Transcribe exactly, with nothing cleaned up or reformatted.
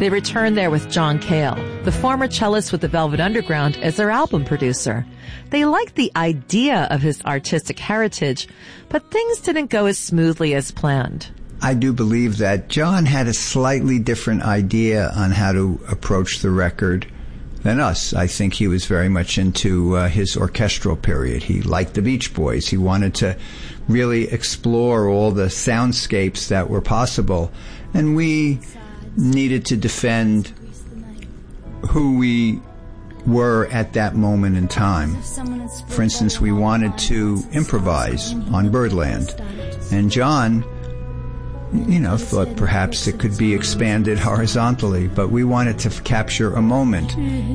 They returned there with John Cale, the former cellist with the Velvet Underground, as their album producer. They liked the idea of his artistic heritage, but things didn't go as smoothly as planned. I do believe that John had a slightly different idea on how to approach the record than us. I think he was very much into uh, his orchestral period. He liked the Beach Boys. He wanted to really explore all the soundscapes that were possible. And we needed to defend who we were at that moment in time. For instance, we wanted to improvise on Birdland. And John, you know, thought perhaps it could be expanded horizontally, but we wanted to f- capture a moment.